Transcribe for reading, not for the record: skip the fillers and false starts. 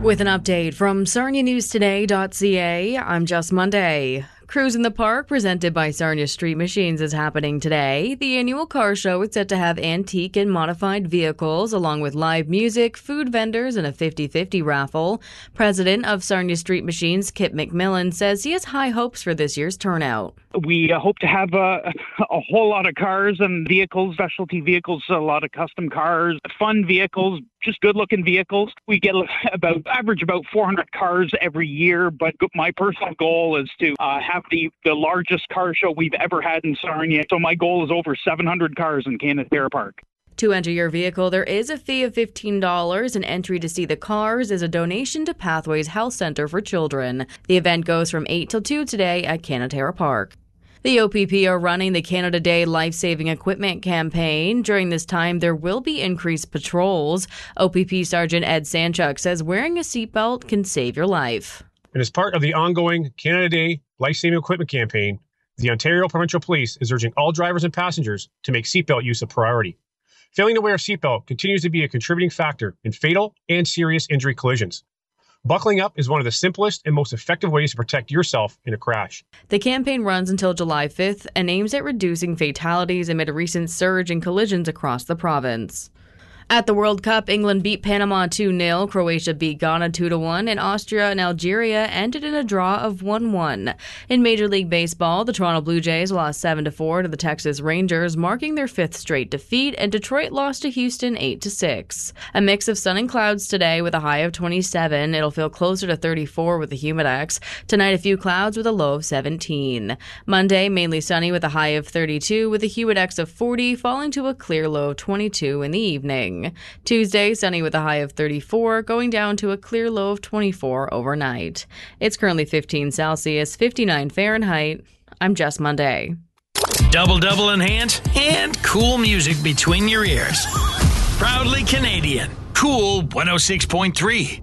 With an update from SarniaNewsToday.ca, I'm Just Monday. Cruise in the Park, presented by Sarnia Street Machines, is happening today. The annual car show is set to have antique and modified vehicles, along with live music, food vendors, and a 50-50 raffle. President of Sarnia Street Machines, Kip McMillan, says he has high hopes for this year's turnout. We hope to have a whole lot of cars and vehicles, specialty vehicles, a lot of custom cars, fun vehicles, just good-looking vehicles. We get average about 400 cars every year, but my personal goal is to have the largest car show we've ever had in Sarnia. So my goal is over 700 cars in Canadair Park. To enter your vehicle, there is a fee of $15, and entry to see the cars is a donation to Pathways Health Center for Children. The event goes from 8 till 2 today at Canadair Park. The OPP are running the Canada Day Life-Saving Equipment campaign. During this time, there will be increased patrols. OPP Sergeant Ed Sanchuk says wearing a seatbelt can save your life. And as part of the ongoing Canada Day Life-Saving Equipment campaign, the Ontario Provincial Police is urging all drivers and passengers to make seatbelt use a priority. Failing to wear a seatbelt continues to be a contributing factor in fatal and serious injury collisions. Buckling up is one of the simplest and most effective ways to protect yourself in a crash. The campaign runs until July 5th and aims at reducing fatalities amid a recent surge in collisions across the province. At the World Cup, England beat Panama 2-0, Croatia beat Ghana 2-1, and Austria and Algeria ended in a draw of 1-1. In Major League Baseball, the Toronto Blue Jays lost 7-4 to the Texas Rangers, marking their fifth straight defeat, and Detroit lost to Houston 8-6. A mix of sun and clouds today with a high of 27. It'll feel closer to 34 with a humidex. Tonight, a few clouds with a low of 17. Monday, mainly sunny with a high of 32 with a humidex of 40, falling to a clear low of 22 in the evening. Tuesday, sunny with a high of 34, going down to a clear low of 24 overnight. It's currently 15 Celsius, 59 Fahrenheit. I'm Jess Monday. Double in hand and cool music between your ears. Proudly Canadian. Cool 106.3.